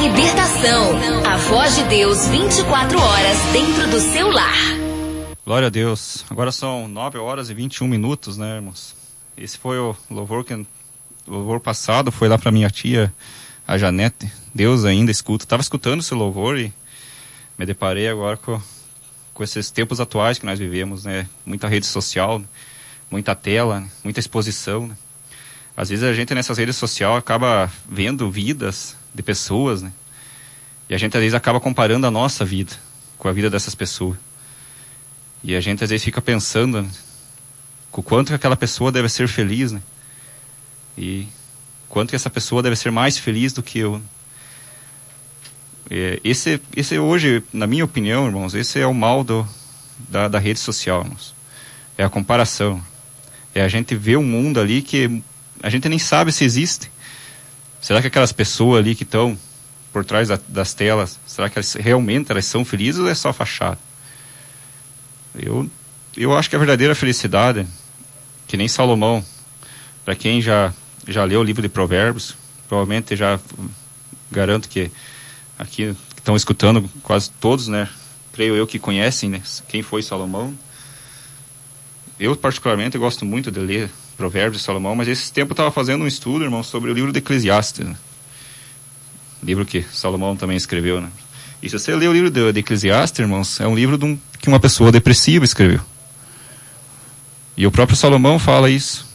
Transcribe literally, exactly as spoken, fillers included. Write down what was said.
libertação. A voz de Deus vinte e quatro horas dentro do seu lar. Glória a Deus. Agora são nove horas e vinte e um minutos, né, irmãos? Esse foi o louvor que o louvor passado foi lá para minha tia, a Janete. Deus ainda escuta. Estava escutando esse louvor e me deparei agora com, com esses tempos atuais que nós vivemos, né? Muita rede social, muita tela, muita exposição, né? Às vezes a gente nessas redes sociais acaba vendo vidas de pessoas, né? E a gente às vezes acaba comparando a nossa vida com a vida dessas pessoas. E a gente às vezes fica pensando, né, com o quanto que aquela pessoa deve ser feliz, né? E quanto que essa pessoa deve ser mais feliz do que eu. É, esse, esse hoje, na minha opinião, irmãos, esse é o mal do, da, da rede social, irmãos. É a comparação. É a gente ver um mundo ali que a gente nem sabe se existe. Será que aquelas pessoas ali que estão por trás da, das telas, será que elas, realmente elas são felizes ou é só fachada? Eu, eu acho que a verdadeira felicidade, que nem Salomão, para quem já, já leu o livro de Provérbios, provavelmente já garanto que aqui que estão escutando quase todos, né? Creio eu que conhecem, né, quem foi Salomão. Eu particularmente gosto muito de ler Provérbios de Salomão, mas esse tempo eu estava fazendo um estudo, irmão, sobre o livro de Eclesiastes, né? Livro que Salomão também escreveu, né? E se você ler o livro de, de Eclesiastes, irmãos, é um livro de um, que uma pessoa depressiva escreveu. E o próprio Salomão fala isso.